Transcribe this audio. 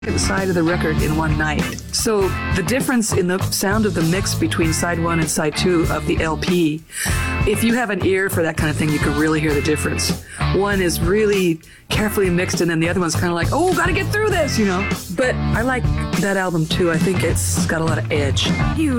side of the record in one night. So the difference in the sound of the mix between side 1 and side 2 of the LP, if you have an ear for that kind of thing, you can really hear the difference. One is really carefully mixed, and then the other one's kind of like, oh, gotta get through this, you know. But I like that album too. I think it's got a lot of edge. You